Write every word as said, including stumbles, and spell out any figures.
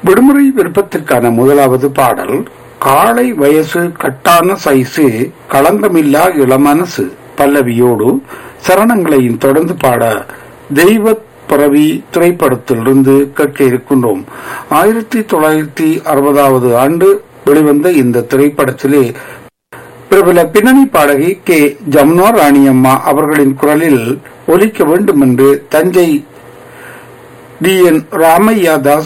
விடுமுறை விருப்பத்திற்கான முதலாவது பாடல் காளை வயசு கட்டான சைசு களங்கமில்லா இளமனசு பல்லவியோடு சரணங்களையும் தொடர்ந்து பாட தெய்வ பிறவி திரைப்படத்திலிருந்து கேட்க இருக்கின்றோம். ஆயிரத்தி தொள்ளாயிரத்தி அறுபதாவது ஆண்டு வெளிவந்த இந்த திரைப்படத்திலே பிரபல பின்னணி பாடகி கே ஜமுனா ராணியம்மா அவர்களின் குரலில் ஒலிக்க வேண்டும் என்று தஞ்சை டி என் ராமையா தாஸ்